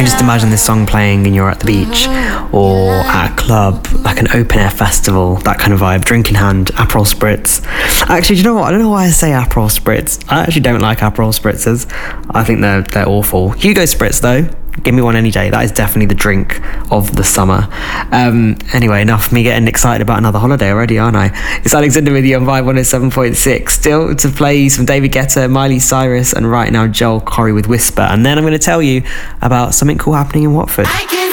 can just imagine this song playing and you're at the beach or at a club, like an open air festival, that kind of vibe. Drink in hand, Aperol Spritz. Actually, do you know what? I don't know why I say Aperol Spritz. I actually don't like Aperol Spritzers. I think they're awful. Hugo Spritz though, give me one any day. That is definitely the drink of the summer. Anyway, enough of me getting excited about another holiday already, aren't I? It's Alexander with you on Vibe 107.6. Still to play some David Guetta, Miley Cyrus, and right now Joel Corry with Whisper. And then I'm going to tell you about something cool happening in Watford.